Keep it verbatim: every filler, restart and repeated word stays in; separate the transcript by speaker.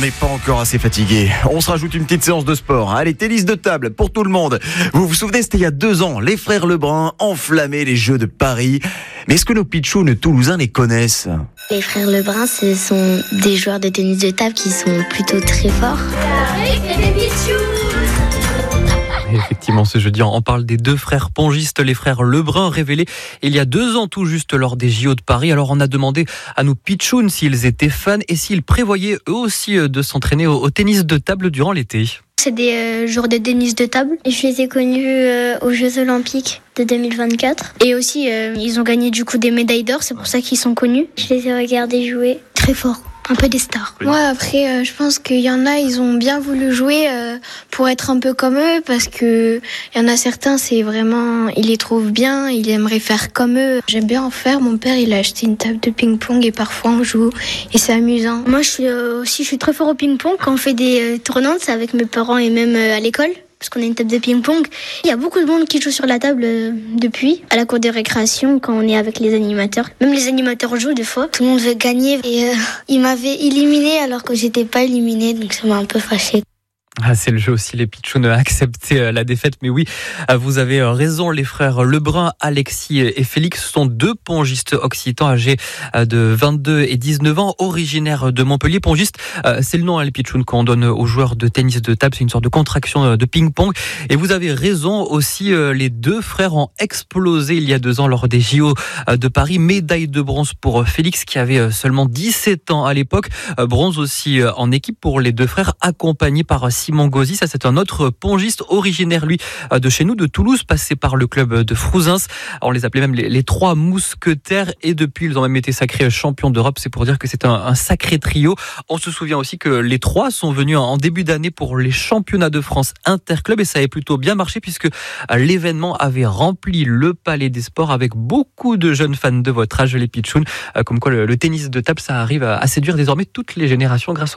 Speaker 1: On n'est pas encore assez fatigué. On se rajoute une petite séance de sport. Allez, tennis de table pour tout le monde. Vous vous souvenez, c'était il y a deux ans. Les frères Lebrun enflammaient les Jeux de Paris. Mais est-ce que nos pitchouns toulousains les connaissent ?
Speaker 2: Les frères Lebrun, ce sont des joueurs de tennis de table qui sont plutôt très forts.
Speaker 3: Effectivement, ce jeudi, on parle des deux frères pongistes, les frères Lebrun, révélés il y a deux ans tout juste lors des J O de Paris. Alors on a demandé à nos pitchouns s'ils étaient fans et s'ils prévoyaient eux aussi de s'entraîner au, au tennis de table durant l'été.
Speaker 2: C'est des euh, joueurs de tennis de table. Je les ai connus euh, aux Jeux Olympiques de deux mille vingt-quatre. Et aussi, euh, ils ont gagné du coup des médailles d'or, c'est pour ça qu'ils sont connus. Je les ai regardés jouer très fort. Un peu des stars.
Speaker 4: Moi, après, euh, je pense qu'il y en a, ils ont bien voulu jouer euh, pour être un peu comme eux, parce que il y en a certains, c'est vraiment, ils les trouvent bien, ils aimeraient faire comme eux. J'aime bien en faire. Mon père, il a acheté une table de ping-pong et parfois on joue et c'est amusant.
Speaker 2: Moi, je suis euh, aussi, je suis très fort au ping-pong. Quand on fait des euh, tournantes, c'est avec mes parents et même euh, à l'école. Parce qu'on a une table de ping-pong. Il y a beaucoup de monde qui joue sur la table euh, depuis, à la cour de récréation, quand on est avec les animateurs. Même les animateurs jouent des fois. Tout le monde veut gagner. Et euh, ils m'avaient éliminé alors que j'étais pas éliminée, donc ça m'a un peu fâchée.
Speaker 3: Ah, c'est le jeu aussi, les pitchouns à accepter la défaite. Mais oui, vous avez raison, les frères Lebrun, Alexis et Félix sont deux pongistes occitans âgés de vingt-deux et dix-neuf ans, originaires de Montpellier. Pongiste, c'est le nom, hein, les pitchouns, qu'on donne aux joueurs de tennis de table. C'est une sorte de contraction de ping-pong. Et vous avez raison aussi, les deux frères ont explosé il y a deux ans lors des J O de Paris. Médaille de bronze pour Félix, qui avait seulement dix-sept ans à l'époque. Bronze aussi en équipe pour les deux frères, accompagnés par Simon Gauzy. Ça, c'est un autre pongiste originaire, lui, de chez nous, de Toulouse, passé par le club de Frouzins. On les appelait même les, les trois mousquetaires, et depuis, ils ont même été sacrés champions d'Europe. C'est pour dire que c'est un, un sacré trio. On se souvient aussi que les trois sont venus en début d'année pour les championnats de France interclub, et ça avait plutôt bien marché puisque l'événement avait rempli le Palais des Sports avec beaucoup de jeunes fans de votre âge, les pitchouns. Comme quoi, le, le tennis de table, ça arrive à séduire désormais toutes les générations grâce au